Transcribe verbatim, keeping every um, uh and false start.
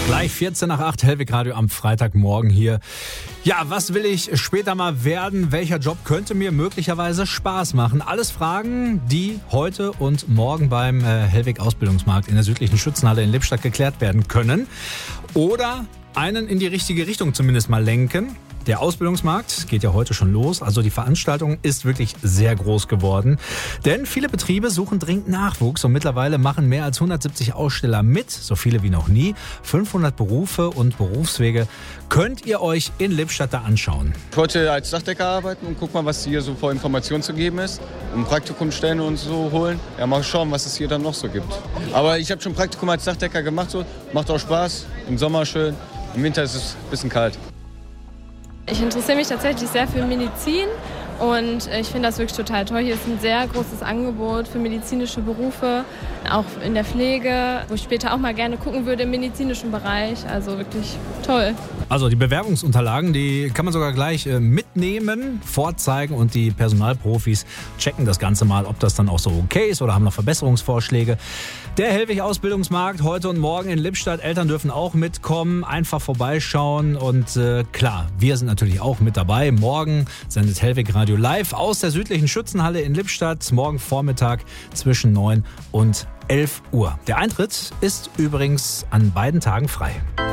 Gleich vierzehn nach acht, Hellwig Radio am Freitagmorgen hier. Ja, was will ich später mal werden? Welcher Job könnte mir möglicherweise Spaß machen? Alles Fragen, die heute und morgen beim äh, Hellwig Ausbildungsmarkt in der südlichen Schützenhalle in Lippstadt geklärt werden können. Oder einen in die richtige Richtung zumindest mal lenken. Der Ausbildungsmarkt geht ja heute schon los, also die Veranstaltung ist wirklich sehr groß geworden. Denn viele Betriebe suchen dringend Nachwuchs und mittlerweile machen mehr als hundertsiebzig Aussteller mit, so viele wie noch nie. fünfhundert Berufe und Berufswege könnt ihr euch in Lippstadt da anschauen. Ich wollte als Dachdecker arbeiten und guck mal, was hier so vor Informationen zu geben ist. Und Praktikumstellen und so holen. Ja, mal schauen, was es hier dann noch so gibt. Aber ich habe schon Praktikum als Dachdecker gemacht, so. Macht auch Spaß. Im Sommer schön, im Winter ist es ein bisschen kalt. Ich interessiere mich tatsächlich sehr für Medizin und ich finde das wirklich total toll. Hier ist ein sehr großes Angebot für medizinische Berufe, auch in der Pflege, wo ich später auch mal gerne gucken würde im medizinischen Bereich. Also wirklich toll. Also die Bewerbungsunterlagen, die kann man sogar gleich mitnehmen, vorzeigen und die Personalprofis checken das Ganze mal, ob das dann auch so okay ist oder haben noch Verbesserungsvorschläge. Der Hellwig Ausbildungsmarkt heute und morgen in Lippstadt. Eltern dürfen auch mitkommen, einfach vorbeischauen und äh, klar, wir sind natürlich auch mit dabei. Morgen sendet Hellwig Radio live aus der südlichen Schützenhalle in Lippstadt. Morgen Vormittag zwischen neun und elf Uhr. Der Eintritt ist übrigens an beiden Tagen frei.